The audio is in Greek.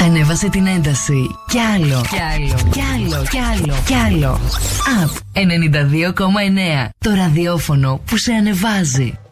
Ανέβασε την ένταση. Κι άλλο. Κι άλλο. Κι άλλο. Κι άλλο. Κι άλλο. Up 92,9. Το ραδιόφωνο που σε ανεβάζει.